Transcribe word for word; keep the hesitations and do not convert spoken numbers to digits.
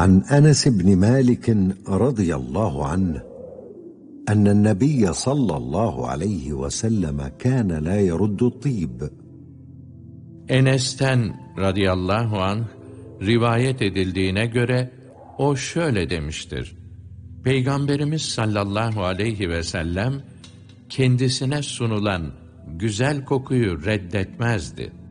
عن أنس بن مالك رضي الله عنه أن النبي صلى الله عليه وسلم كان لا يرد الطيب. Enes'ten radıyallahu anh rivayet edildiğine göre o şöyle demiştir: Peygamberimiz sallallahu aleyhi ve sellem kendisine sunulan güzel kokuyu reddetmezdi.